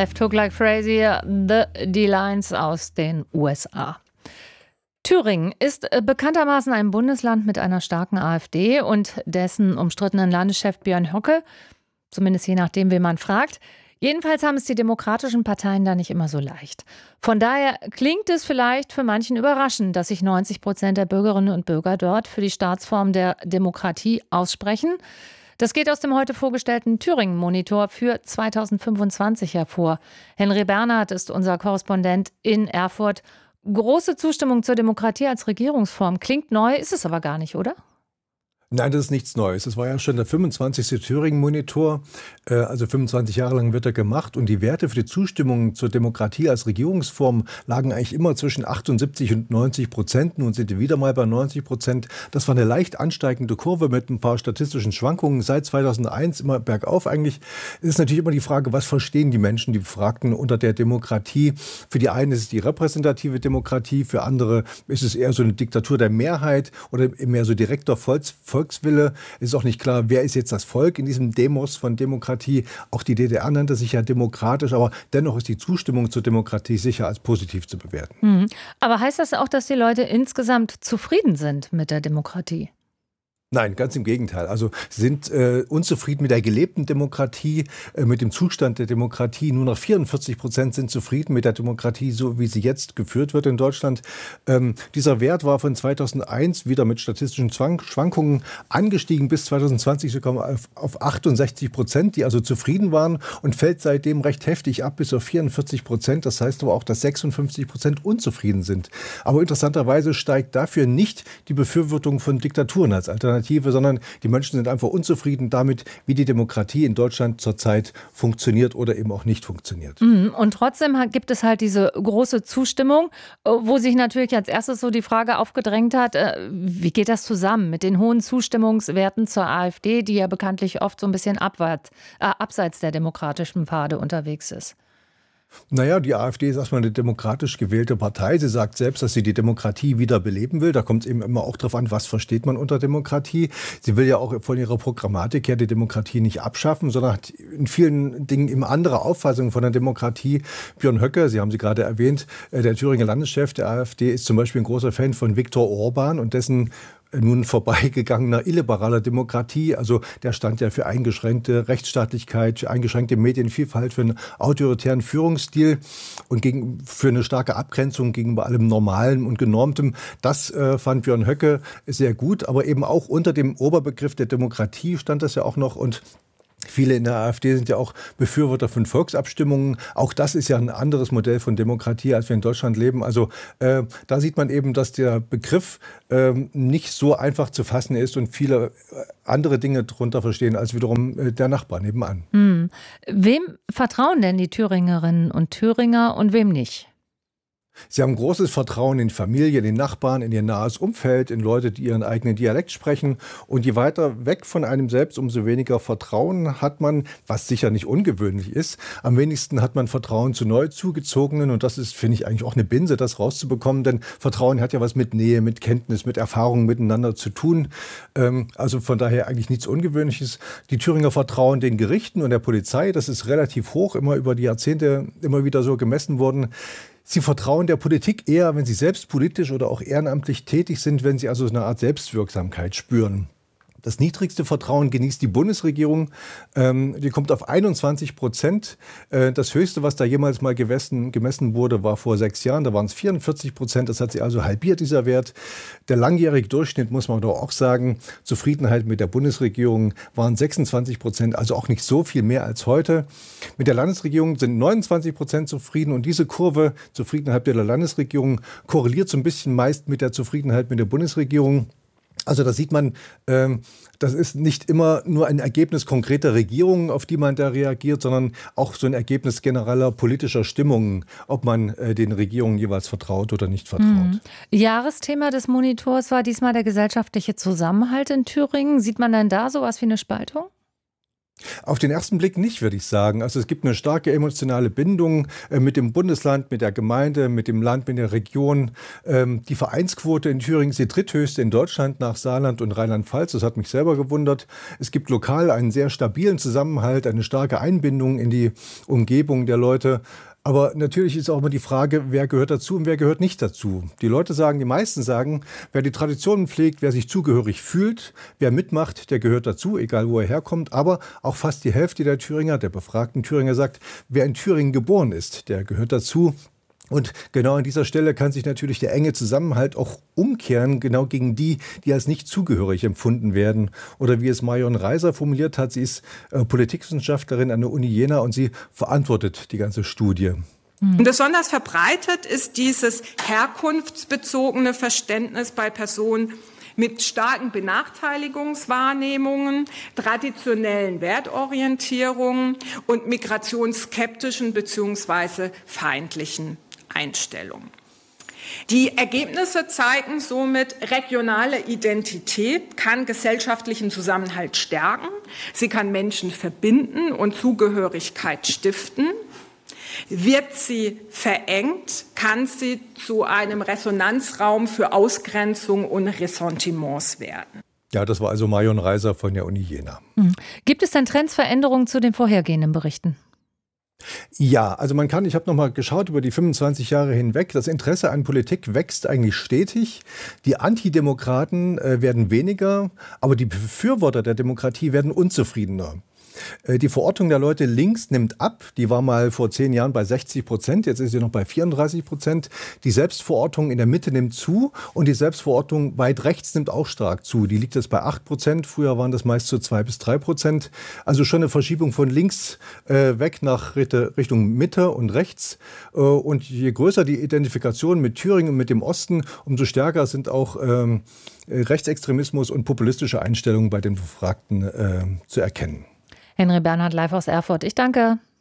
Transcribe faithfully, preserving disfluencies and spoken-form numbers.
Left Hook Like Crazy, The D-Lines aus den U S A. Thüringen ist bekanntermaßen ein Bundesland mit einer starken AfD und dessen umstrittenen Landeschef Björn Höcke, zumindest je nachdem, wen man fragt. Jedenfalls haben es die demokratischen Parteien da nicht immer so leicht. Von daher klingt es vielleicht für manchen überraschend, dass sich neunzig Prozent der Bürgerinnen und Bürger dort für die Staatsform der Demokratie aussprechen. Das geht aus dem heute vorgestellten Thüringen-Monitor für zweitausendfünfundzwanzig hervor. Henry Bernhard ist unser Korrespondent in Erfurt. Große Zustimmung zur Demokratie als Regierungsform. Klingt neu, ist es aber gar nicht, oder? Nein, das ist nichts Neues. Das war ja schon der fünfundzwanzigste Thüringen-Monitor. Also fünfundzwanzig Jahre lang wird er gemacht. Und die Werte für die Zustimmung zur Demokratie als Regierungsform lagen eigentlich immer zwischen achtundsiebzig und neunzig Prozent. Nun sind die wieder mal bei neunzig Prozent. Das war eine leicht ansteigende Kurve mit ein paar statistischen Schwankungen. Seit zweitausendeins immer bergauf eigentlich. Es ist natürlich immer die Frage, was verstehen die Menschen, die Befragten unter der Demokratie? Für die einen ist es die repräsentative Demokratie, für andere ist es eher so eine Diktatur der Mehrheit oder mehr so direkter Volks Volkswille. Es ist auch nicht klar, wer ist jetzt das Volk in diesem Demos von Demokratie. Auch die D D R nannte sich ja demokratisch, aber dennoch ist die Zustimmung zur Demokratie sicher als positiv zu bewerten. Mhm. Aber heißt das auch, dass die Leute insgesamt zufrieden sind mit der Demokratie? Nein, ganz im Gegenteil. Also sie sind äh, unzufrieden mit der gelebten Demokratie, äh, mit dem Zustand der Demokratie. Nur noch vierundvierzig Prozent sind zufrieden mit der Demokratie, so wie sie jetzt geführt wird in Deutschland. Ähm, dieser Wert war von zweitausendeins wieder mit statistischen Zwang Schwankungen angestiegen bis zweitausendzwanzig sogar auf, auf achtundsechzig Prozent, die also zufrieden waren und fällt seitdem recht heftig ab bis auf vierundvierzig Prozent. Das heißt aber auch, dass sechsundfünfzig Prozent unzufrieden sind. Aber interessanterweise steigt dafür nicht die Befürwortung von Diktaturen als Alternative, sondern die Menschen sind einfach unzufrieden damit, wie die Demokratie in Deutschland zurzeit funktioniert oder eben auch nicht funktioniert. Und trotzdem gibt es halt diese große Zustimmung, wo sich natürlich als erstes so die Frage aufgedrängt hat, wie geht das zusammen mit den hohen Zustimmungswerten zur AfD, die ja bekanntlich oft so ein bisschen abwärts, äh, abseits der demokratischen Pfade unterwegs ist? Naja, die AfD ist erstmal eine demokratisch gewählte Partei. Sie sagt selbst, dass sie die Demokratie wieder beleben will. Da kommt es eben immer auch darauf an, was versteht man unter Demokratie. Sie will ja auch von ihrer Programmatik her die Demokratie nicht abschaffen, sondern hat in vielen Dingen immer andere Auffassungen von der Demokratie. Björn Höcke, Sie haben sie gerade erwähnt, der Thüringer Landeschef der AfD, ist zum Beispiel ein großer Fan von Viktor Orban und dessen nun vorbeigegangener illiberaler Demokratie. Also der stand ja für eingeschränkte Rechtsstaatlichkeit, für eingeschränkte Medienvielfalt, für einen autoritären Führungsstil und gegen, für eine starke Abgrenzung gegenüber allem Normalen und Genormtem. Das äh, fand Björn Höcke sehr gut, aber eben auch unter dem Oberbegriff der Demokratie stand das ja auch noch. Und viele in der AfD sind ja auch Befürworter von Volksabstimmungen. Auch das ist ja ein anderes Modell von Demokratie, als wir in Deutschland leben. Also äh, da sieht man eben, dass der Begriff äh, nicht so einfach zu fassen ist und viele andere Dinge darunter verstehen als wiederum äh, der Nachbar nebenan. Hm. Wem vertrauen denn die Thüringerinnen und Thüringer und wem nicht? Sie haben großes Vertrauen in Familie, in den Nachbarn, in ihr nahes Umfeld, in Leute, die ihren eigenen Dialekt sprechen. Und je weiter weg von einem selbst, umso weniger Vertrauen hat man, was sicher nicht ungewöhnlich ist. Am wenigsten hat man Vertrauen zu Neuzugezogenen. Und das ist, finde ich, eigentlich auch eine Binse, das rauszubekommen. Denn Vertrauen hat ja was mit Nähe, mit Kenntnis, mit Erfahrung miteinander zu tun. Ähm, also von daher eigentlich nichts Ungewöhnliches. Die Thüringer vertrauen den Gerichten und der Polizei. Das ist relativ hoch, immer über die Jahrzehnte immer wieder so gemessen worden. Sie vertrauen der Politik eher, wenn sie selbst politisch oder auch ehrenamtlich tätig sind, wenn sie also eine Art Selbstwirksamkeit spüren. Das niedrigste Vertrauen genießt die Bundesregierung. Ähm, die kommt auf einundzwanzig Prozent. Äh, das höchste, was da jemals mal gemessen, gemessen wurde, war vor sechs Jahren. Da waren es vierundvierzig Prozent. Das hat sich also halbiert, dieser Wert. Der langjährige Durchschnitt, muss man doch auch sagen, Zufriedenheit mit der Bundesregierung waren sechsundzwanzig Prozent, also auch nicht so viel mehr als heute. Mit der Landesregierung sind neunundzwanzig Prozent zufrieden. Und diese Kurve, Zufriedenheit mit der Landesregierung, korreliert so ein bisschen meist mit der Zufriedenheit mit der Bundesregierung. Also da sieht man, ähm, das ist nicht immer nur ein Ergebnis konkreter Regierungen, auf die man da reagiert, sondern auch so ein Ergebnis genereller politischer Stimmungen, ob man äh, den Regierungen jeweils vertraut oder nicht vertraut. Mhm. Jahresthema des Monitors war diesmal der gesellschaftliche Zusammenhalt in Thüringen. Sieht man denn da sowas wie eine Spaltung? Auf den ersten Blick nicht, würde ich sagen. Also es gibt eine starke emotionale Bindung äh, mit dem Bundesland, mit der Gemeinde, mit dem Land, mit der Region. Ähm, die Vereinsquote in Thüringen ist die dritthöchste in Deutschland nach Saarland und Rheinland-Pfalz. Das hat mich selber gewundert. Es gibt lokal einen sehr stabilen Zusammenhalt, eine starke Einbindung in die Umgebung der Leute. Aber natürlich ist auch immer die Frage, wer gehört dazu und wer gehört nicht dazu. Die Leute sagen, die meisten sagen, wer die Traditionen pflegt, wer sich zugehörig fühlt, wer mitmacht, der gehört dazu, egal wo er herkommt. Aber auch fast die Hälfte der Thüringer, der befragten Thüringer sagt, wer in Thüringen geboren ist, der gehört dazu. Und genau an dieser Stelle kann sich natürlich der enge Zusammenhalt auch umkehren, genau gegen die, die als nicht zugehörig empfunden werden. Oder wie es Marion Reiser formuliert hat, sie ist äh, Politikwissenschaftlerin an der Uni Jena und sie verantwortet die ganze Studie. Und besonders verbreitet ist dieses herkunftsbezogene Verständnis bei Personen mit starken Benachteiligungswahrnehmungen, traditionellen Wertorientierungen und migrationsskeptischen bzw. feindlichen Einstellungen. Die Ergebnisse zeigen somit, regionale Identität kann gesellschaftlichen Zusammenhalt stärken, sie kann Menschen verbinden und Zugehörigkeit stiften. Wird sie verengt, kann sie zu einem Resonanzraum für Ausgrenzung und Ressentiments werden. Ja, das war also Marion Reiser von der Uni Jena. Mhm. Gibt es denn Trends, Veränderungen zu den vorhergehenden Berichten? Ja, also man kann, ich habe noch mal geschaut über die fünfundzwanzig Jahre hinweg, das Interesse an Politik wächst eigentlich stetig. Die Antidemokraten äh, werden weniger, aber die Befürworter der Demokratie werden unzufriedener. Die Verortung der Leute links nimmt ab. Die war mal vor zehn Jahren bei sechzig Prozent, jetzt ist sie noch bei vierunddreißig Prozent. Die Selbstverortung in der Mitte nimmt zu und die Selbstverortung weit rechts nimmt auch stark zu. Die liegt jetzt bei acht Prozent, früher waren das meist so zwei bis drei Prozent. Also schon eine Verschiebung von links äh, weg nach Richtung Mitte und rechts. Äh, und je größer die Identifikation mit Thüringen und mit dem Osten, umso stärker sind auch ähm, Rechtsextremismus und populistische Einstellungen bei den Befragten äh, zu erkennen. Henry Bernhard live aus Erfurt. Ich danke.